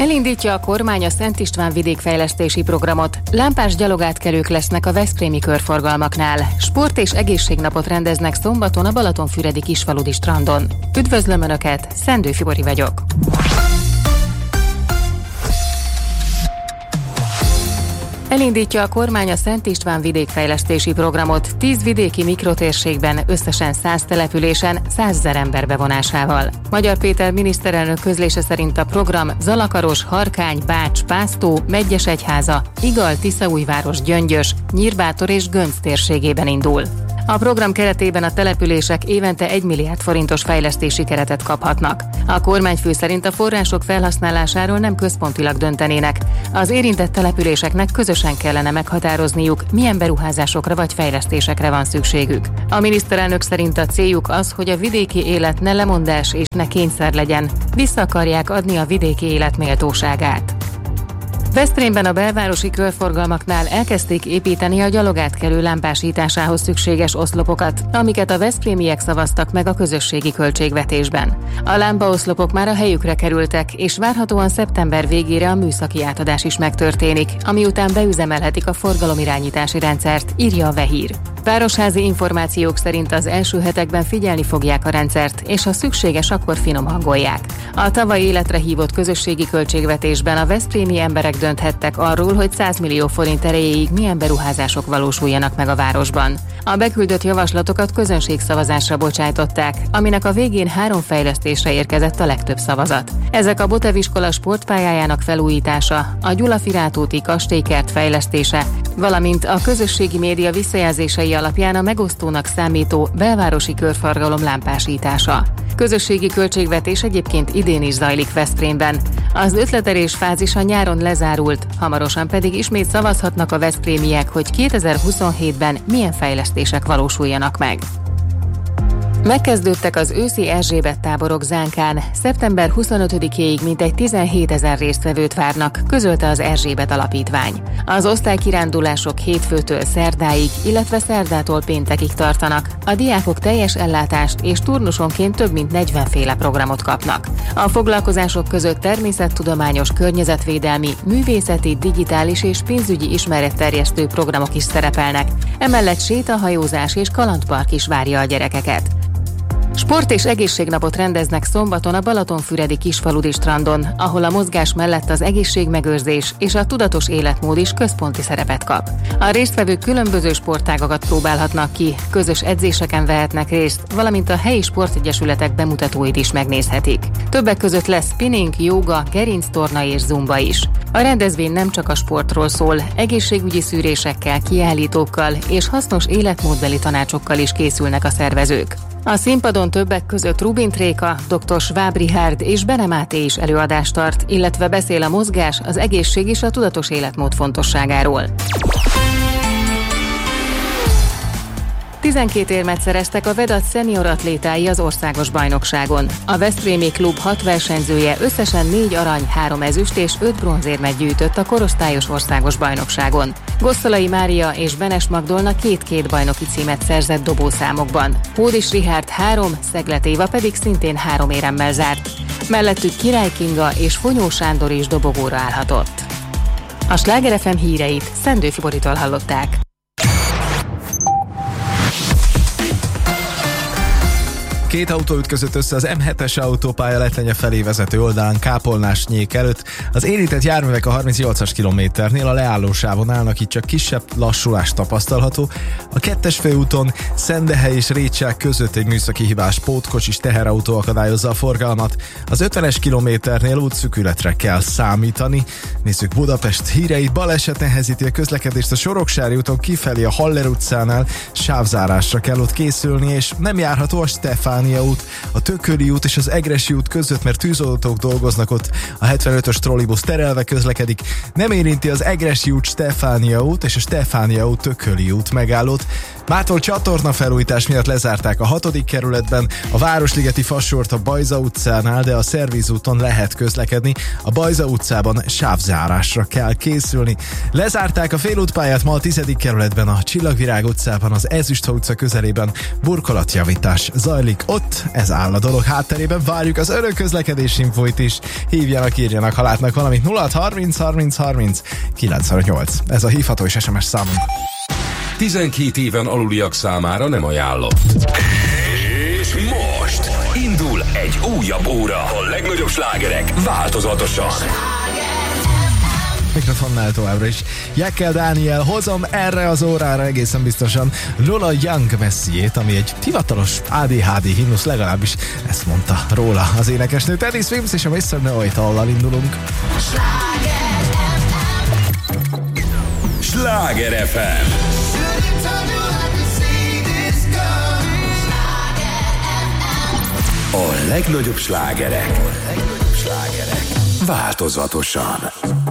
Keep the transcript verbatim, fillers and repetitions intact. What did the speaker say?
Elindítja a kormány a Szent István vidékfejlesztési programot. Lámpás gyalogátkelők lesznek a veszprémi körforgalmaknál. Sport- és egészségnapot rendeznek szombaton a Balatonfüredi Kisfaludi strandon. Üdvözlöm Önöket, Szendő Fibori vagyok. Elindítja a kormány a Szent István vidékfejlesztési programot tíz vidéki mikrotérségben, összesen száz településen, százezer ember bevonásával. Magyar Péter miniszterelnök közlése szerint a program Zalakaros, Harkány, Bács, Pásztó, Medgyesegyháza, Igal, Tiszaújváros, Gyöngyös, Nyírbátor és Gönc térségében indul. A program keretében a települések évente egy milliárd forintos fejlesztési keretet kaphatnak. A kormányfő szerint a források felhasználásáról nem központilag döntenének. Az érintett településeknek közösen kellene meghatározniuk, milyen beruházásokra vagy fejlesztésekre van szükségük. A miniszterelnök szerint a céljuk az, hogy a vidéki élet ne lemondás és ne kényszer legyen. Vissza akarják adni a vidéki élet méltóságát. Veszprémben a belvárosi körforgalmaknál elkezdték építeni a gyalogátkelő lámpásításához szükséges oszlopokat, amiket a veszprémiek szavaztak meg a közösségi költségvetésben. A lámpaoszlopok már a helyükre kerültek, és várhatóan szeptember végére a műszaki átadás is megtörténik, ami után beüzemelhetik a forgalomirányítási rendszert, írja a Vehír. Városházi információk szerint az első hetekben figyelni fogják a rendszert, és ha szükséges, akkor finom hangolják. A tavaly életre hívott közösségi költségvetésben a veszprémi emberek dönthettek arról, hogy száz millió forint erejéig milyen beruházások valósuljanak meg a városban. A beküldött javaslatokat közönségszavazásra bocsájtották, aminek a végén három fejlesztésre érkezett a legtöbb szavazat. Ezek a Botev-iskola sportpályájának felújítása, a Gyulafirát úti kastélykert fejlesztése, valamint a közösségi média visszajelzései alapján a megosztónak számító belvárosi körforgalom lámpásítása. Közösségi költségvetés egyébként idén is zajlik Veszprémben. Az ötletelés fázisa nyáron lezárult, hamarosan pedig ismét szavazhatnak a veszprémiek, hogy kétezer-huszonhétben milyen fejlesztések valósuljanak meg. Megkezdődtek az őszi Erzsébet táborok Zánkán. szeptember huszonötödikéig mintegy tizenhétezer résztvevőt várnak, közölte az Erzsébet Alapítvány. Az osztálykirándulások hétfőtől szerdáig, illetve szerdától péntekig tartanak. A diákok teljes ellátást és turnusonként több mint negyven féle programot kapnak. A foglalkozások között természettudományos, környezetvédelmi, művészeti, digitális és pénzügyi ismeretterjesztő programok is szerepelnek. Emellett sétahajózás és kalandpark is várja a gyerekeket. Sport- és egészségnapot rendeznek szombaton a Balatonfüredi Kisfaludi strandon, ahol a mozgás mellett az egészségmegőrzés és a tudatos életmód is központi szerepet kap. A résztvevők különböző sportágakat próbálhatnak ki, közös edzéseken vehetnek részt, valamint a helyi sportegyesületek bemutatóit is megnézhetik. Többek között lesz spinning, jóga, gerinctorna és zumba is. A rendezvény nem csak a sportról szól, egészségügyi szűrésekkel, kiállítókkal és hasznos életmódbeli tanácsokkal is készülnek a szervezők. A színpadon többek között Rubin Tréka, dr. Schwab Richard és Bene Máté is előadást tart, illetve beszél a mozgás, az egészség és a tudatos életmód fontosságáról. tizenkét érmet szereztek a Vedat szenior atlétái az országos bajnokságon. A veszprémi klub hat versenyzője összesen négy arany, három ezüst és öt bronzérmet gyűjtött a korosztályos országos bajnokságon. Gosszalai Mária és Benes Magdolna két-két bajnoki címet szerzett dobószámokban. Hódis Richárd három, Szeglet Éva pedig szintén három éremmel zárt. Mellettük Király Kinga és Fonyó Sándor is dobogóra állhatott. A Sláger ef em híreit Szendő Fiboritól hallották. Két autó ütközött össze az em hetes autópálya Letlenye felé vezető oldalán Kápolnás-Nyék előtt. Az érintett járművek a harmincnyolcas kilométernél a leállósávon állnak, itt csak kisebb lassulás tapasztalható. A kettes főúton Szendehely és Rétság között egy műszaki hibás pótkocsis teherautó akadályozza a forgalmat. Az ötvenes kilométernél útszűkületre kell számítani. Nézzük Budapest híreit. Baleset nehezíti a közlekedést a Soroksári úton kifelé a Haller utcánál, sávzárásra kell ott készülni, és nem járható a Stefán út, a Tököli út és az Egressy út között, mert tűzoltók dolgoznak ott. A hetvenötös trollibusz terelve közlekedik. Nem érinti az Egressy út, Stefánia út és a Stefánia út, Tököli út megállót. Mától csatorna felújítás miatt lezárták a hatodik kerületben a Városligeti Fasort a Bajza utcánál, de a Szervíz úton lehet közlekedni. A Bajza utcában sávzárásra kell készülni. Lezárták a félútpályát ma a tizedik kerületben, a Csillagvirág utcában, az Ezüstfa utca közelében burkolatjavítás zajlik. ott ez áll a dolog hátterében. Várjuk az önök közlekedési infóit is. Hívjanak, írjanak, ha látnak valamit. nulla harminc harminc harminc kilencszáznyolc. Ez a hívható és es em es számunk. tizenkét éven aluliak számára nem ajánlott. És most indul egy újabb óra. A legnagyobb slágerek változatosan. Mikrofonnál továbbra is Jekkel Dániel, hozom erre az órára egészen biztosan Lola Young messziét, ami egy hivatalos á dé há dé himnusz, legalábbis ezt mondta róla az énekesnő. Teddy Swims és a miszter Know-It-All-al indulunk. Sláger ef em. A legnagyobb slágerek. A legnagyobb slágerek változatosan.